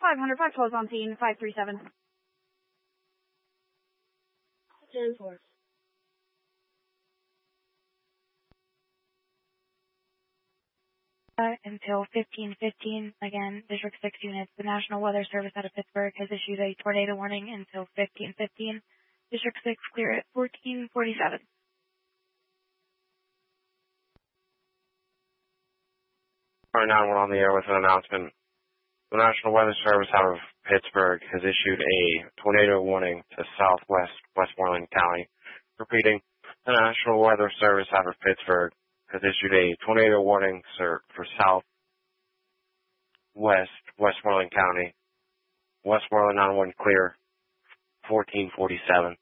505 calls on scene, 537. 10-4. Until 15:15, again, District 6 units. The National Weather Service out of Pittsburgh has issued a tornado warning until 15:15. District 6 clear at 14:47. Right now we're on the air with an announcement. The National Weather Service out of Pittsburgh has issued a tornado warning to southwest Westmoreland County. Repeating, the National Weather Service out of Pittsburgh has issued a tornado warning for southwest Westmoreland County. Westmoreland 9-1 clear, 14:47.